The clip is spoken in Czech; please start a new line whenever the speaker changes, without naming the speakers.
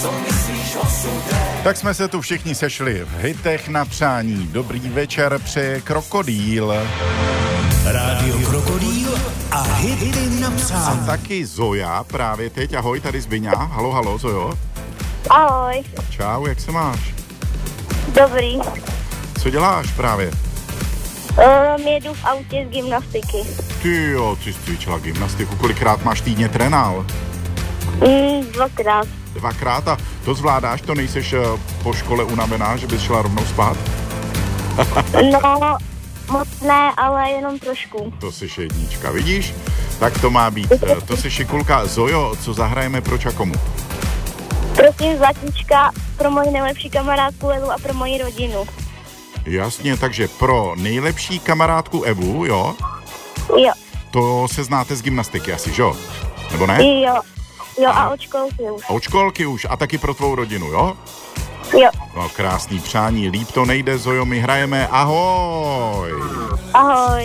Tak jsme se tu všichni sešli v hitech na přání. Dobrý večer přeje Krokodýl.
Rádio Krokodýl a hity na
A
přání.
taky Zoja právě teď. Ahoj, tady Zbyňa. Halo, Zojo.
Ahoj,
Čau, jak se máš?
dobrý.
Co děláš právě?
Jedu v autě z gymnastiky.
Ty jo, ty jsi cvičila gymnastiku. Kolikrát máš týdně trénál?
2krát.
2krát a to zvládáš? To nejseš po škole unavená, že bys šla rovnou spát?
No, moc ne, ale jenom trošku.
To jsi jednička, vidíš? Tak to má být. To jsi šikulka. Zojo, co zahrajeme pro Čakomu?
Prosím, zlatíčka pro moji nejlepší kamarádku Elu a pro moji rodinu.
Jasně, takže pro nejlepší kamarádku Evu, jo?
Jo,
To se znáte z gymnastiky asi, že jo? Nebo ne?
jo a od školky už.
Od školky už a taky pro tvou rodinu, jo?
Jo,
No, krásný přání, líp to nejde, Zojo, my hrajeme. Ahoj!
ahoj.